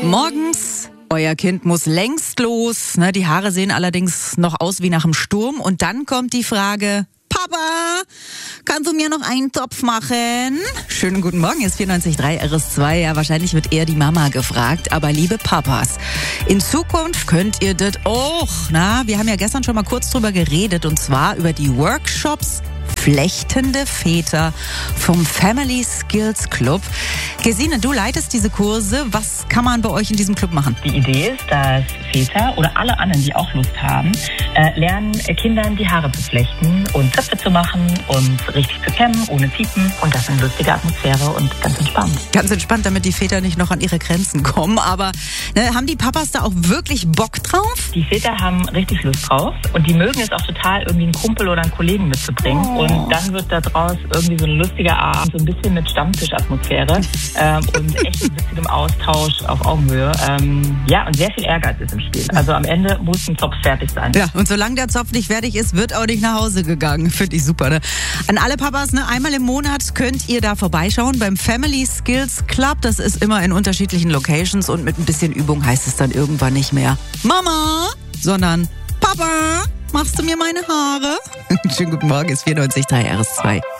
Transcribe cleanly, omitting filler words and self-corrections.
Morgens, euer Kind muss längst los. Ne? Die Haare sehen allerdings noch aus wie nach einem Sturm. Und dann kommt die Frage: Papa, kannst du mir noch einen Topf machen? Schönen guten Morgen, hier ist 94.3 RS2. Ja, wahrscheinlich wird eher die Mama gefragt. Aber liebe Papas, in Zukunft könnt ihr das auch. Na, wir haben ja gestern schon mal kurz drüber geredet. Und zwar über die Workshops Flechtende Väter vom Family Skills Club. Gesine, du leitest diese Kurse. Was kann man bei euch in diesem Club machen? Die Idee ist, dass Väter oder alle anderen, die auch Lust haben, lernen, Kindern die Haare zu flechten und Zöpfe zu machen und richtig zu kämmen, ohne Piepen. Und das in lustige Atmosphäre und ganz entspannt. Ganz entspannt, damit die Väter nicht noch an ihre Grenzen kommen. Aber haben die Papas da auch wirklich Bock drauf? Die Väter haben richtig Lust drauf und die mögen es auch total, irgendwie einen Kumpel oder einen Kollegen mitzubringen. Und dann wird da draus irgendwie so ein lustiger Abend, so ein bisschen mit Stammtischatmosphäre und echt ein bisschen im Austausch auf Augenhöhe. Ja, und sehr viel Ehrgeiz ist im Spiel. Also am Ende muss ein Zopf fertig sein. Ja, und solange der Zopf nicht fertig ist, wird auch nicht nach Hause gegangen. Finde ich super, ne? An alle Papas, ne? Einmal im Monat könnt ihr da vorbeischauen beim Family Skills Club. Das ist immer in unterschiedlichen Locations und mit ein bisschen Übung heißt es dann irgendwann nicht mehr Mama, sondern Papa, machst du mir meine Haare? Schönen guten Morgen, ist 94.3 RS2.